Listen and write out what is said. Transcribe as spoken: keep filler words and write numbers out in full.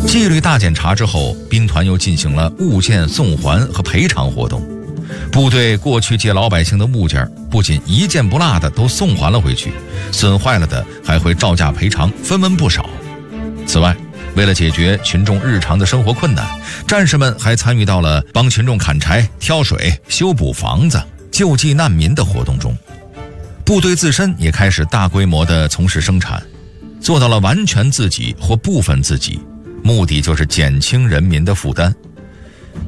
纪律大检查之后，兵团又进行了物件送还和赔偿活动。部队过去借老百姓的物件，不仅一件不落的都送还了回去，损坏了的还会照价赔偿，分文不少。此外，为了解决群众日常的生活困难，战士们还参与到了帮群众砍柴、挑水、修补房子、救济难民的活动中。部队自身也开始大规模地从事生产，做到了完全自给或部分自给，目的就是减轻人民的负担。